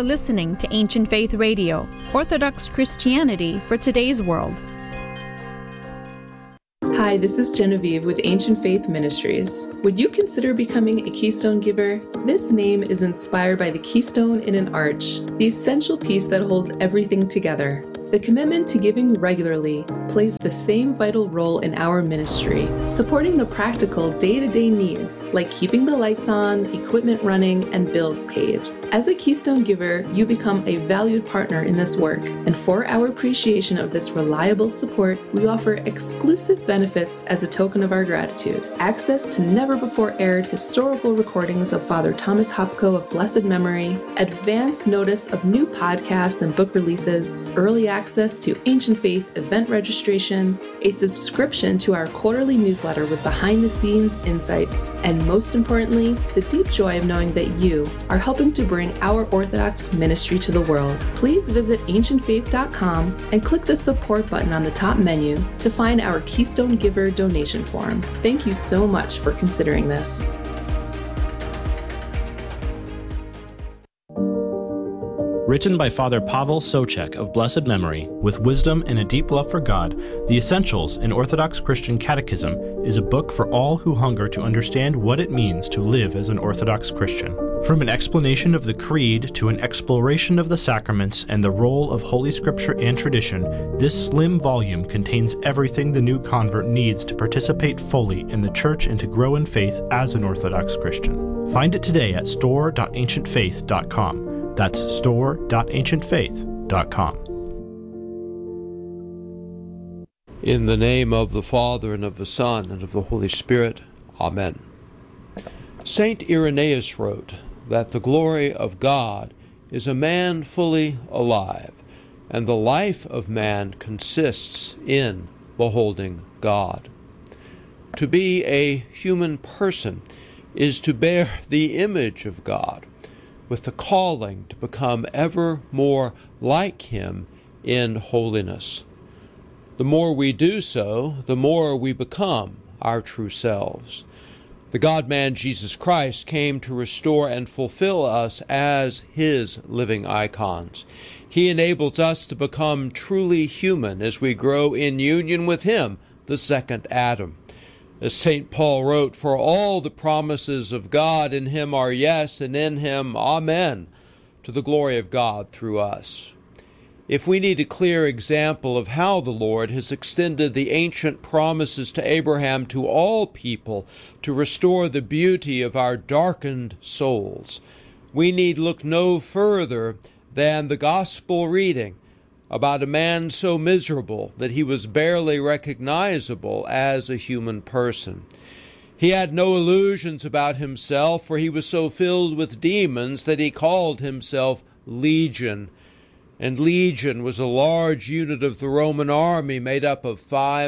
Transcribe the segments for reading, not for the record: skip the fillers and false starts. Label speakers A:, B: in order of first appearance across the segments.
A: You're listening to Ancient Faith Radio, Orthodox Christianity for today's world.
B: Hi, this is Genevieve with Ancient Faith Ministries. Would you consider becoming a Keystone Giver? This name is inspired by the keystone in an arch, the essential piece that holds everything together. The commitment to giving regularly plays the same vital role in our ministry, supporting the practical day-to-day needs like keeping the lights on, equipment running, and bills paid. As a Keystone Giver, you become a valued partner in this work, and for our appreciation of this reliable support, we offer exclusive benefits as a token of our gratitude. Access to never-before-aired historical recordings of Father Thomas Hopko of blessed memory, advance notice of new podcasts and book releases, early access to Ancient Faith event registration, a subscription to our quarterly newsletter with behind-the-scenes insights, and most importantly, the deep joy of knowing that you are helping to bring our Orthodox ministry to the world. Please visit ancientfaith.com and click the support button on the top menu to find our Keystone Giver donation form. Thank you so much for considering this.
C: Written by Father Pavel Socek of blessed memory, with wisdom and a deep love for God, The Essentials in Orthodox Christian Catechism is a book for all who hunger to understand what it means to live as an Orthodox Christian. From an explanation of the Creed to an exploration of the sacraments and the role of Holy Scripture and tradition, this slim volume contains everything the new convert needs to participate fully in the Church and to grow in faith as an Orthodox Christian. Find it today at store.ancientfaith.com. That's store.ancientfaith.com.
D: In the name of the Father, and of the Son, and of the Holy Spirit. Amen. Saint Irenaeus wrote that the glory of God is a man fully alive, and the life of man consists in beholding God. To be a human person is to bear the image of God, with the calling to become ever more like Him in holiness. The more we do so, the more we become our true selves. The God-man Jesus Christ came to restore and fulfill us as His living icons. He enables us to become truly human as we grow in union with Him, the second Adam. As St. Paul wrote, "For all the promises of God in Him are yes, and in Him amen, to the glory of God through us." If we need a clear example of how the Lord has extended the ancient promises to Abraham to all people to restore the beauty of our darkened souls, we need look no further than the Gospel reading about a man so miserable that he was barely recognizable as a human person. He had no illusions about himself, for he was so filled with demons that he called himself Legion. And Legion was a large unit of the Roman army made up of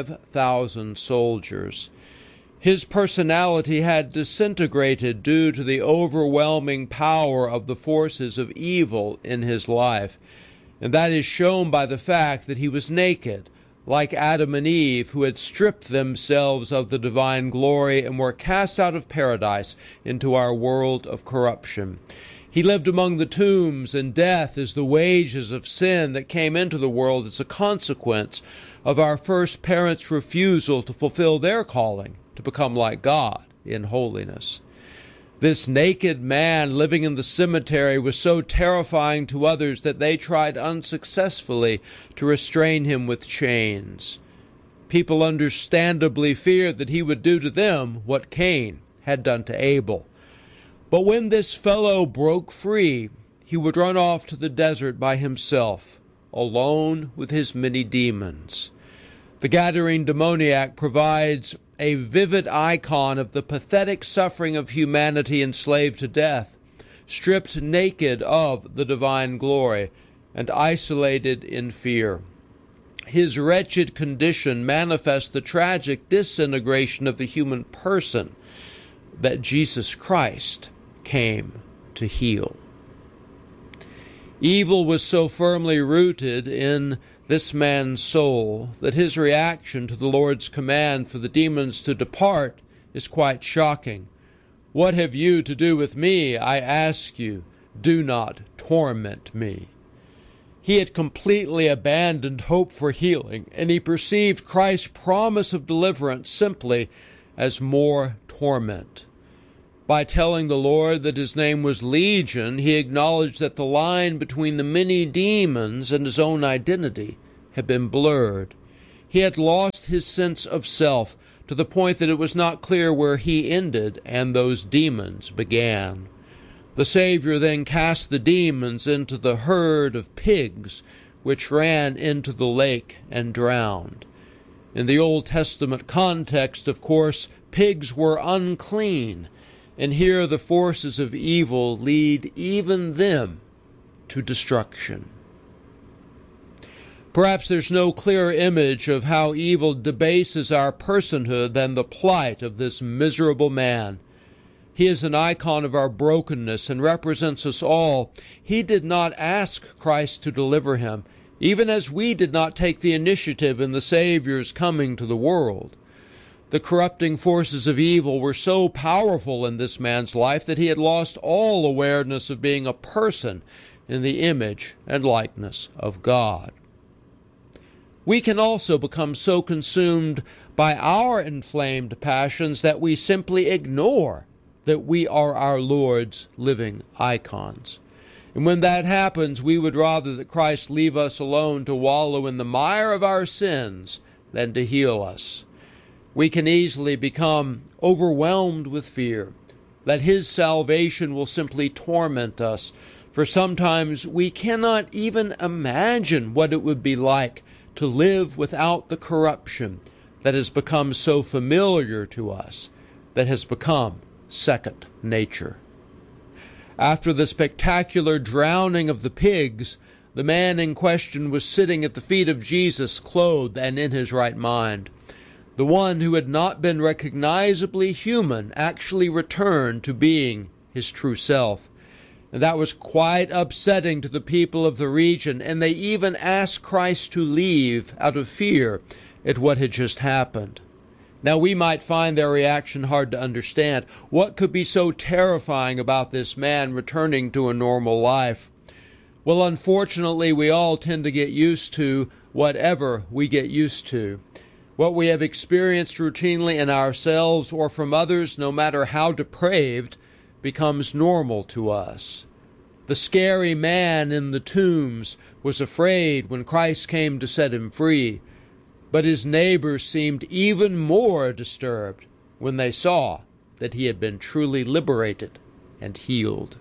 D: 5,000 soldiers. His personality had disintegrated due to the overwhelming power of the forces of evil in his life. And that is shown by the fact that he was naked, like Adam and Eve, who had stripped themselves of the divine glory and were cast out of paradise into our world of corruption. He lived among the tombs, and death is the wages of sin that came into the world as a consequence of our first parents' refusal to fulfill their calling to become like God in holiness. This naked man living in the cemetery was so terrifying to others that they tried unsuccessfully to restrain him with chains. People understandably feared that he would do to them what Cain had done to Abel. But when this fellow broke free, he would run off to the desert by himself, alone with his many demons. The Gadarene demoniac provides a vivid icon of the pathetic suffering of humanity enslaved to death, stripped naked of the divine glory, and isolated in fear. His wretched condition manifests the tragic disintegration of the human person that Jesus Christ came to heal. Evil was so firmly rooted in this man's soul that his reaction to the Lord's command for the demons to depart is quite shocking. "What have you to do with me? I ask you, do not torment me. He had completely abandoned hope for healing, and he perceived Christ's promise of deliverance simply as more torment. By telling the Lord that his name was Legion, he acknowledged that the line between the many demons and his own identity had been blurred. He had lost his sense of self to the point that it was not clear where he ended and those demons began. The Savior then cast the demons into the herd of pigs, which ran into the lake and drowned. In the Old Testament context, of course, pigs were unclean, and here the forces of evil lead even them to destruction. Perhaps there's no clearer image of how evil debases our personhood than the plight of this miserable man. He is an icon of our brokenness and represents us all. He did not ask Christ to deliver him, even as we did not take the initiative in the Savior's coming to the world. The corrupting forces of evil were so powerful in this man's life that he had lost all awareness of being a person in the image and likeness of God. We can also become so consumed by our inflamed passions that we simply ignore that we are our Lord's living icons. And when that happens, we would rather that Christ leave us alone to wallow in the mire of our sins than to heal us. We can easily become overwhelmed with fear that his salvation will simply torment us, for sometimes we cannot even imagine what it would be like to live without the corruption that has become so familiar to us, that has become second nature. After the spectacular drowning of the pigs, the man in question was sitting at the feet of Jesus, clothed and in his right mind. The one who had not been recognizably human actually returned to being his true self. And that was quite upsetting to the people of the region, and they even asked Christ to leave out of fear at what had just happened. Now, we might find their reaction hard to understand. What could be so terrifying about this man returning to a normal life? Well, unfortunately, we all tend to get used to whatever we get used to. What we have experienced routinely in ourselves or from others, no matter how depraved, becomes normal to us. The scary man in the tombs was afraid when Christ came to set him free, but his neighbors seemed even more disturbed when they saw that he had been truly liberated and healed.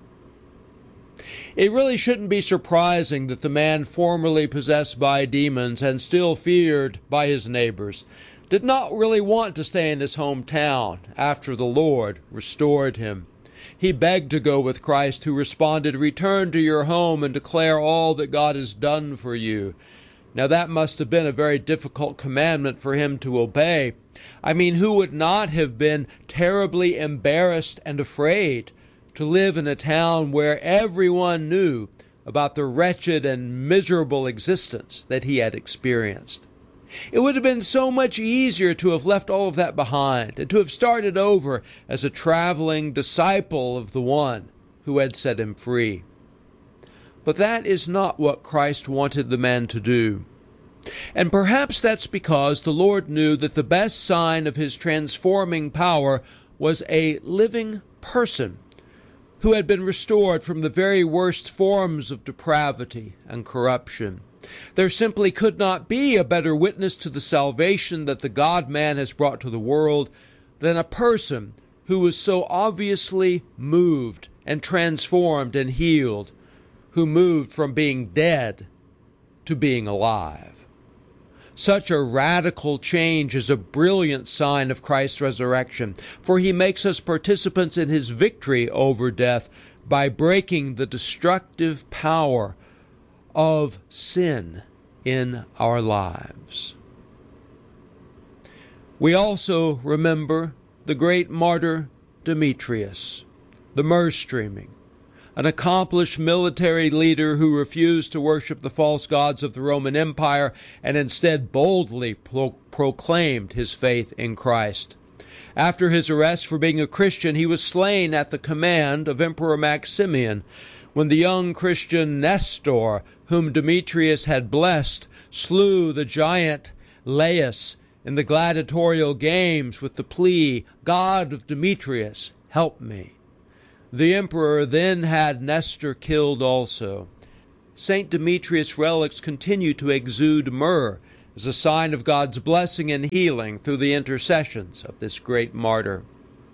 D: It really shouldn't be surprising that the man formerly possessed by demons and still feared by his neighbors did not really want to stay in his hometown after the Lord restored him. He begged to go with Christ, who responded, "Return to your home and declare all that God has done for you." Now that must have been a very difficult commandment for him to obey. I mean, who would not have been terribly embarrassed and afraid to live in a town where everyone knew about the wretched and miserable existence that he had experienced? It would have been so much easier to have left all of that behind and to have started over as a traveling disciple of the one who had set him free. But that is not what Christ wanted the man to do. And perhaps that's because the Lord knew that the best sign of his transforming power was a living person who had been restored from the very worst forms of depravity and corruption. There simply could not be a better witness to the salvation that the God-man has brought to the world than a person who was so obviously moved and transformed and healed, who moved from being dead to being alive. Such a radical change is a brilliant sign of Christ's resurrection, for he makes us participants in his victory over death by breaking the destructive power of sin in our lives. We also remember the great martyr Demetrius, the Merstreaming, an accomplished military leader who refused to worship the false gods of the Roman Empire and instead boldly proclaimed his faith in Christ. After his arrest for being a Christian, he was slain at the command of Emperor Maximian, When the young Christian Nestor, whom Demetrius had blessed, slew the giant Laius in the gladiatorial games with the plea, "God of Demetrius, help me." The emperor then had Nestor killed also. St. Demetrius' relics continue to exude myrrh as a sign of God's blessing and healing through the intercessions of this great martyr.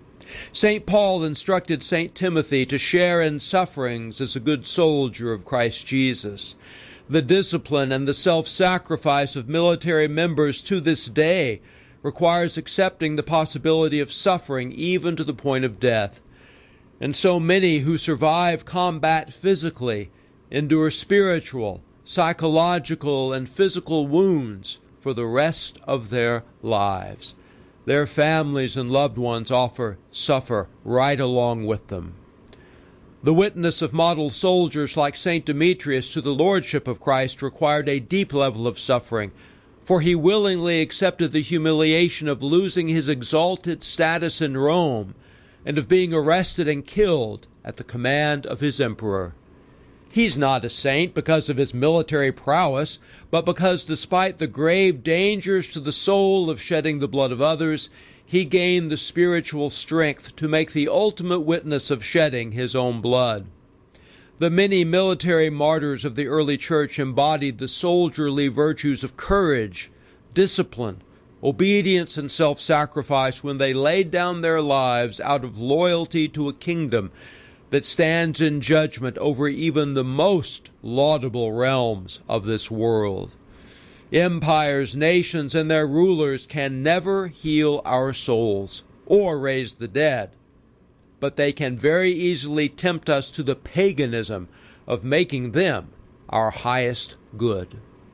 D: St. Paul instructed St. Timothy to share in sufferings as a good soldier of Christ Jesus. The discipline and the self-sacrifice of military members to this day requires accepting the possibility of suffering even to the point of death. And so many who survive combat physically endure spiritual, psychological, and physical wounds for the rest of their lives. Their families and loved ones suffer right along with them. The witness of model soldiers like St. Demetrius to the Lordship of Christ required a deep level of suffering, for he willingly accepted the humiliation of losing his exalted status in Rome and of being arrested and killed at the command of his emperor. He's not a saint because of his military prowess, but because despite the grave dangers to the soul of shedding the blood of others, he gained the spiritual strength to make the ultimate witness of shedding his own blood. The many military martyrs of the early church embodied the soldierly virtues of courage, discipline, obedience, and self-sacrifice when they laid down their lives out of loyalty to a kingdom that stands in judgment over even the most laudable realms of this world. Empires, nations, and their rulers can never heal our souls or raise the dead, but they can very easily tempt us to the paganism of making them our highest good.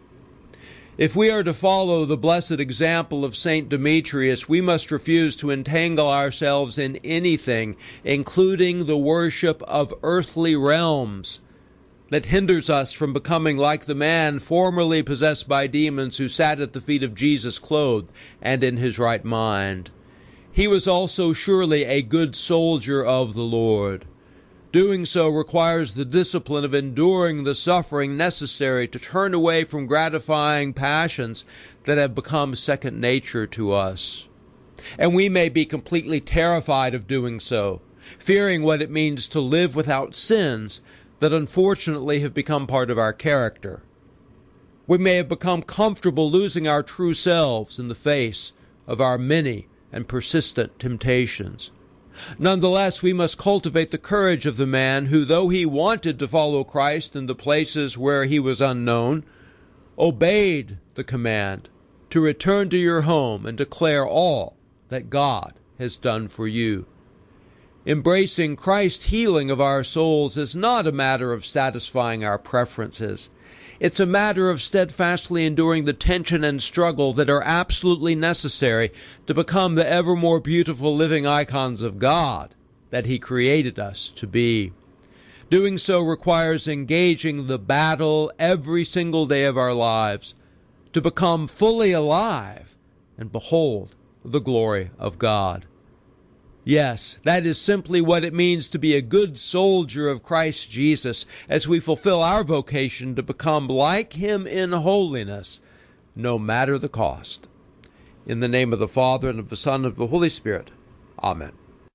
D: If we are to follow the blessed example of St. Demetrius, we must refuse to entangle ourselves in anything, including the worship of earthly realms, that hinders us from becoming like the man formerly possessed by demons who sat at the feet of Jesus clothed and in his right mind. He was also surely a good soldier of the Lord. Doing so requires the discipline of enduring the suffering necessary to turn away from gratifying passions that have become second nature to us. And we may be completely terrified of doing so, fearing what it means to live without sins that unfortunately have become part of our character. We may have become comfortable losing our true selves in the face of our many and persistent temptations. Nonetheless, we must cultivate the courage of the man who, though he wanted to follow Christ in the places where he was unknown, obeyed the command to return to your home and declare all that God has done for you. Embracing Christ's healing of our souls is not a matter of satisfying our preferences. It's a matter of steadfastly enduring the tension and struggle that are absolutely necessary to become the ever more beautiful living icons of God that He created us to be. Doing so requires engaging the battle every single day of our lives to become fully alive and behold the glory of God. Yes, that is simply what it means to be a good soldier of Christ Jesus as we fulfill our vocation to become like Him in holiness, no matter the cost. In the name of the Father, and of the Son, and of the Holy Spirit. Amen.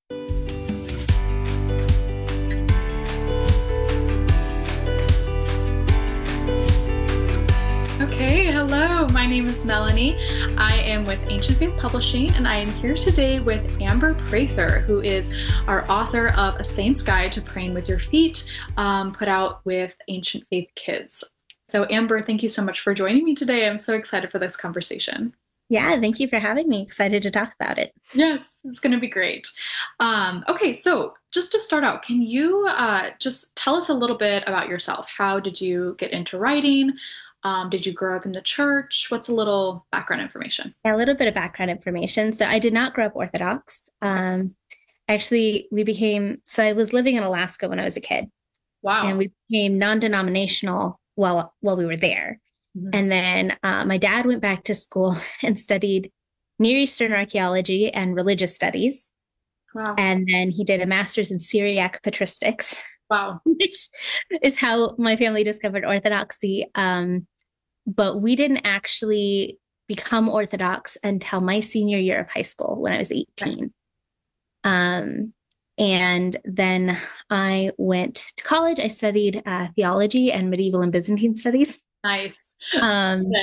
E: Okay, hello, my name is Melanie. I am with Ancient Faith Publishing, and I am here today with Amber Prather, who is our author of A Saint's Guide to Praying with Your Feet, put out with Ancient Faith Kids. So Amber, thank you so much for joining me today. I'm so excited for this conversation.
F: Yeah, thank you for having me. Excited to talk about it.
E: Yes, it's going to be great. Okay, so just to start out, can you just tell us a little bit about yourself? How did you get into writing? Did you grow up in the church? What's a little background information?
F: Yeah, a little bit of background information. So I did not grow up Orthodox. Actually, I was living in Alaska when I was a kid.
E: Wow.
F: And we became non-denominational while we were there. Mm-hmm. And then my dad went back to school and studied Near Eastern archaeology and religious studies.
E: Wow.
F: And then he did a master's in Syriac patristics.
E: Wow.
F: which is how my family discovered Orthodoxy. But we didn't actually become Orthodox until my senior year of high school when I was 18. And then I went to college. I studied theology and medieval and Byzantine studies.
E: Nice.
F: And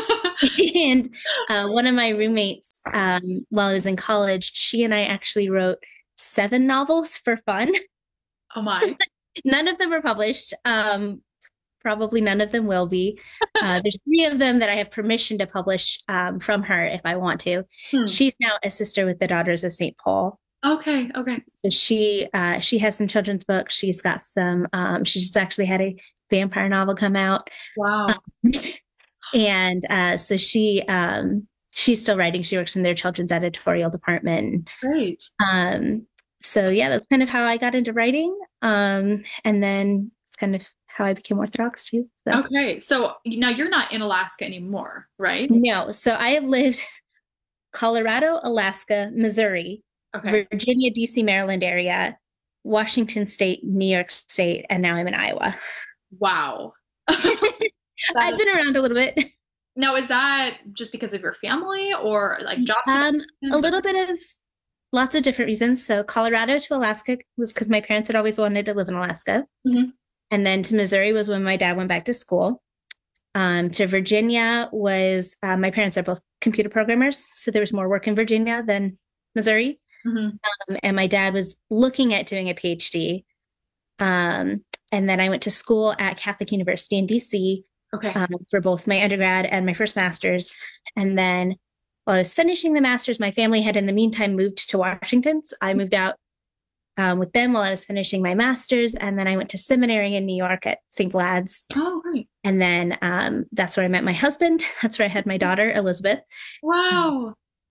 F: one of my roommates, while I was in college, she and I actually wrote 7 novels for fun.
E: Oh my.
F: None of them were published. Probably none of them will be. There's 3 of them that I have permission to publish from her if I want to. She's now a sister with the Daughters of St. Paul.
E: Okay. So
F: she has some children's books. She's got some. She just actually had a vampire novel come out.
E: Wow.
F: And so she's still writing. She works in their children's editorial department.
E: Great.
F: So yeah, that's kind of how I got into writing. And then it's kind of how I became Orthodox too. So.
E: Okay. So now you're not in Alaska anymore, right?
F: No. So I have lived Colorado, Alaska, Missouri, Virginia, DC, Maryland area, Washington State, New York State, and now I'm in Iowa.
E: Wow.
F: I've been around a little bit.
E: Now, is that just because of your family or like jobs?
F: A little bit of lots of different reasons. So Colorado to Alaska was because my parents had always wanted to live in Alaska. And then to Missouri was when my dad went back to school. To Virginia was, my parents are both computer programmers. So there was more work in Virginia than Missouri. And my dad was looking at doing a PhD. And then I went to school at Catholic University in DC for both my undergrad and my first master's. And then while I was finishing the master's, my family had in the meantime moved to Washington. So I moved out with them while I was finishing my master's. And then I went to seminary in New York at St. Vlad's.
E: Oh, right.
F: And then that's where I met my husband. That's where I had my daughter, Elizabeth.
E: Wow.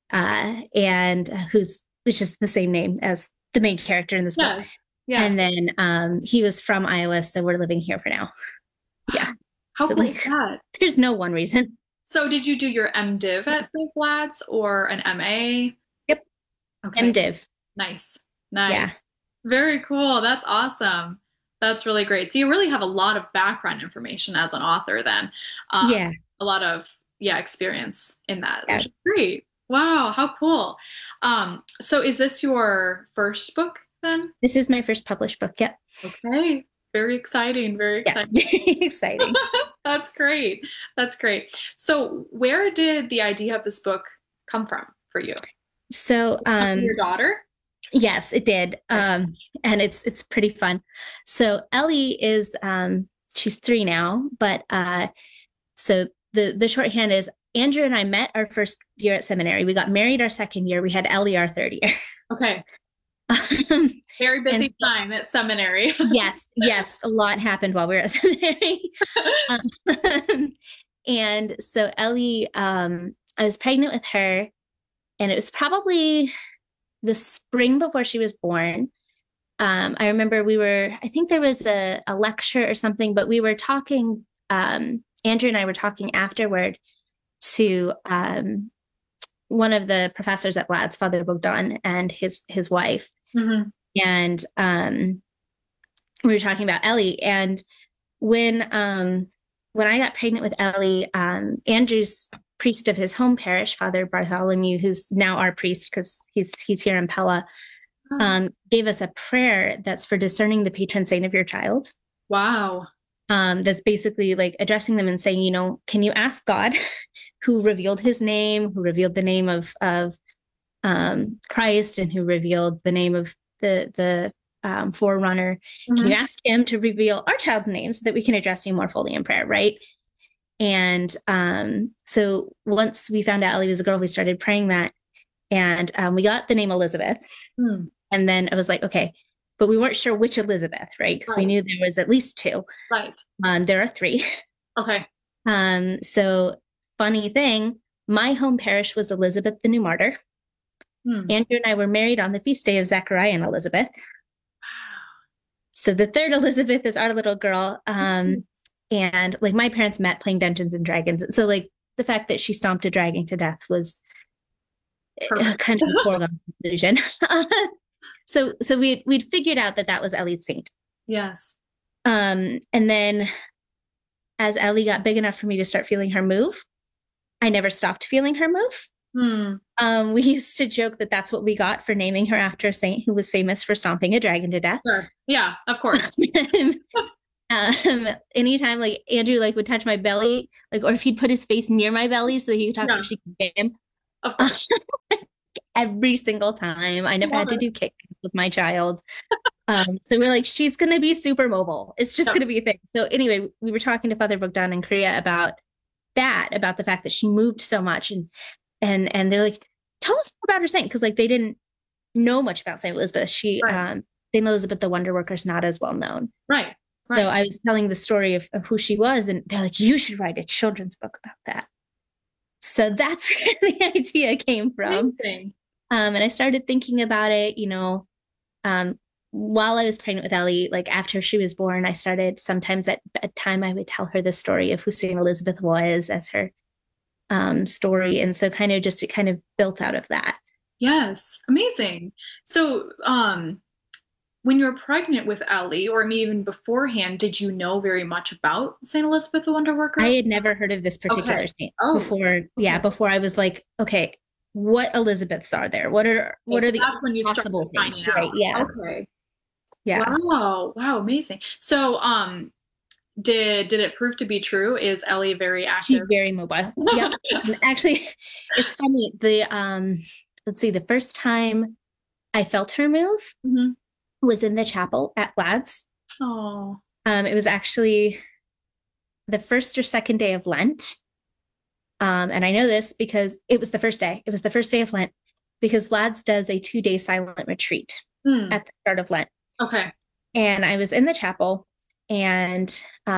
F: Which is the same name as the main character in this book.
E: Yeah.
F: And then he was from Iowa, so we're living here for now. Yeah.
E: How cool is that?
F: There's no one reason.
E: So did you do your MDiv at St. Vlad's or an MA?
F: Yep.
E: Okay.
F: MDiv.
E: Nice.
F: Yeah.
E: Very cool. That's awesome. That's really great. So you really have a lot of background information as an author then. A lot of experience in that, which is great. Wow, how cool. So is this your first book then?
F: This is my first published book, yep.
E: Okay. Very exciting. Very exciting.
F: Yes, very exciting.
E: That's great. So where did the idea of this book come from for you?
F: So
E: your daughter?
F: Yes, it did. And it's pretty fun. So Ellie is she's 3 now, but so the shorthand is Andrew and I met our first year at seminary. We got married our second year. We had Ellie our third year.
E: Okay. Very busy time at seminary.
F: Yes. A lot happened while we were at seminary. And so Ellie, I was pregnant with her, and it was probably the spring before she was born. I remember I think there was a lecture or something, but we were talking, Andrew and I were talking afterward to one of the professors at Vlad's, Father Bogdan, and his wife. And we were talking about Ellie. And when I got pregnant with Ellie, Andrew's priest of his home parish, Father Bartholomew, who's now our priest because he's here in Pella, gave us a prayer that's for discerning the patron saint of your child.
E: Wow.
F: That's basically like addressing them and saying, can you ask God who revealed his name, who revealed the name of Christ, and who revealed the name of the forerunner. Can you ask him to reveal our child's name so that we can address you more fully in prayer, right? And so once we found out Ellie was a girl, we started praying that, and we got the name Elizabeth. And then I was like, okay, but we weren't sure which Elizabeth, right? Because we knew there was at least 2.
E: Right.
F: There are 3.
E: Okay.
F: So funny thing, my home parish was Elizabeth the New Martyr. Andrew and I were married on the feast day of Zachariah and Elizabeth. So the 3rd Elizabeth is our little girl. And like my parents met playing Dungeons and Dragons. So like the fact that she stomped a dragon to death was kind of a foregone conclusion. So we'd figured out that was Ellie's saint.
E: Yes.
F: And then as Ellie got big enough for me to start feeling her move, I never stopped feeling her move. We used to joke that that's what we got for naming her after a saint who was famous for stomping a dragon to death.
E: Sure. Yeah, of course.
F: Anytime like Andrew like would touch my belly, like, or if he'd put his face near my belly so that he could talk to her, she could bit him.
E: Of course.
F: Every single time. I never had to do kick with my child. So we're like, she's gonna be super mobile. It's just gonna be a thing. So anyway, we were talking to Father Bogdan in Korea about the fact that she moved so much, and they're like, tell us more about her saint, because like they didn't know much about Saint Elizabeth. Saint Elizabeth the Wonder Worker is not as well known.
E: Right.
F: So I was telling the story of who she was, and they're like, you should write a children's book about that. So that's where the idea came from.
E: Amazing.
F: And I started thinking about it, while I was pregnant with Ellie, like after she was born, I started sometimes at bedtime, I would tell her the story of who Saint Elizabeth was as her story. And so it kind of built out of that.
E: Yes. Amazing. So, when you were pregnant with Ellie, or maybe even beforehand, did you know very much about Saint Elizabeth the Wonder Worker?
F: I had never heard of this particular saint before. Yeah, before I was like, okay, what Elizabeths are there? What are the possible things? Right? Yeah.
E: Okay.
F: Yeah.
E: Wow. Amazing. So, did it prove to be true? Is Ellie very active?
F: She's very mobile. Yep. Actually, it's funny. Let's see. The first time I felt her move was in the chapel at Vlad's.
E: Oh.
F: It was actually the first or second day of Lent. And I know this because it was the first day. It was the first day of Lent, because Vlad's does a 2-day silent retreat at the start of Lent.
E: Okay.
F: And I was in the chapel, and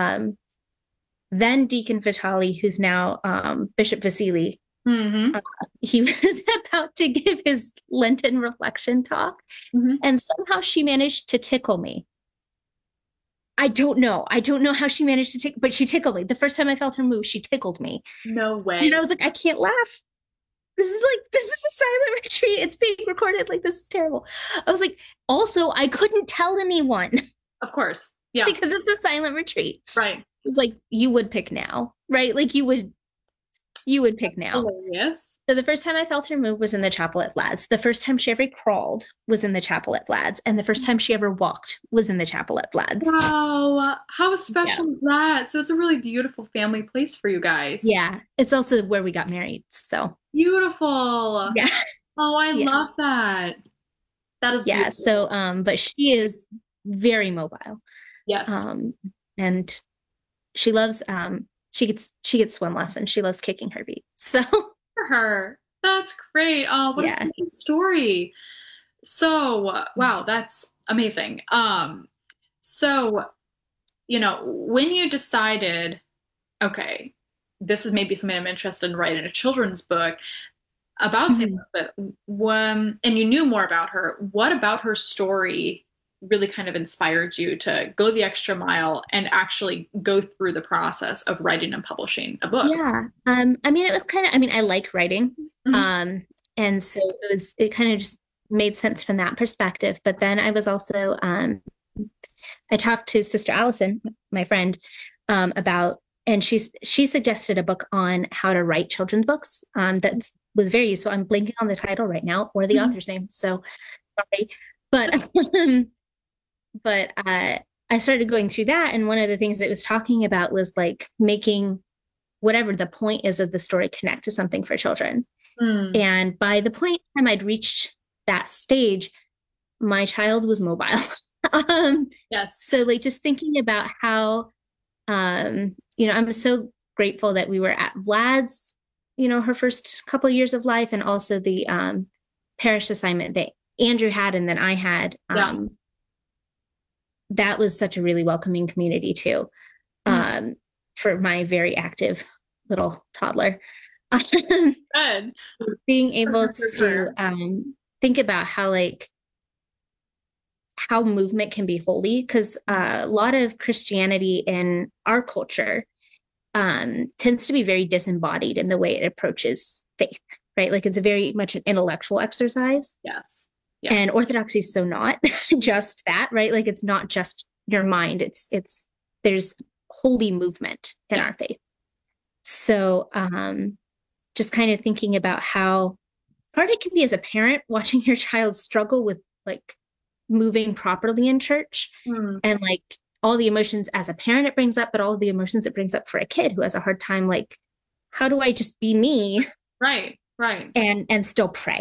F: then Deacon Vitali, who's now Bishop Vasily, he was about to give his Lenten reflection talk, and somehow she managed to tickle me. I don't know how she managed to tickle, but she tickled me. The first time I felt her move, she tickled me.
E: No way.
F: And I was like, I can't laugh. This is a silent retreat. It's being recorded. Like, this is terrible. I was like, also, I couldn't tell anyone.
E: Of course. Yeah.
F: Because it's a silent retreat.
E: Right.
F: It was like, you would pick now, right? Like you would pick now.
E: Yes.
F: So the first time I felt her move was in the chapel at Vlad's. The first time she ever crawled was in the chapel at Vlad's. And the first time she ever walked was in the chapel at Vlad's.
E: Wow. How special is that? So it's a really beautiful family place for you guys.
F: Yeah. It's also where we got married. So
E: beautiful.
F: Yeah.
E: Oh, I love that. That is beautiful.
F: Yeah. So, but she is very mobile.
E: Yes.
F: And she loves, she gets swim lessons. She loves kicking her feet. So
E: for her, that's great. Oh, what a special story. So, wow, that's amazing. So, when you decided, okay, this is maybe something I'm interested in writing a children's book about St. Elizabeth, and you knew more about her, what about her story really kind of inspired you to go the extra mile and actually go through the process of writing and publishing a book?
F: Yeah. It was I like writing. And so it kind of just made sense from that perspective. But then I was also, I talked to Sister Allison, my friend, about, and she suggested a book on how to write children's books. That was very useful. I'm blanking on the title right now, or the author's name. So sorry, but I started going through that. And one of the things that it was talking about was like making whatever the point is of the story connect to something for children. And by the point in time I'd reached that stage, my child was mobile.
E: Yes.
F: So like just thinking about how, I'm so grateful that we were at Vlad's, her first couple of years of life, and also the parish assignment that Andrew had and then I had. That was such a really welcoming community too, for my very active little toddler.
E: Good.
F: Being able to think about how movement can be holy, because a lot of Christianity in our culture tends to be very disembodied in the way it approaches faith, right? Like it's a very much an intellectual exercise.
E: Yes.
F: And Orthodoxy is so not just that, right? Like it's not just your mind. There's holy movement in our faith. So just kind of thinking about how hard it can be as a parent watching your child struggle with like moving properly in church, and like all the emotions as a parent it brings up, but all the emotions it brings up for a kid who has a hard time, like, how do I just be me?
E: Right.
F: And still pray?